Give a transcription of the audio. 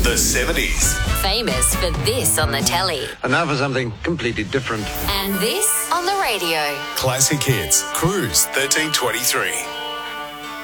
The 70s. Famous for this on the telly. And now for something completely different. And this on the radio. Classic hits. Cruise 1323.